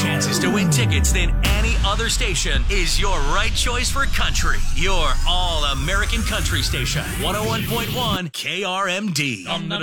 chances to win tickets than any other station is your right choice for country. Your all-American country station. 101.1 KRMD.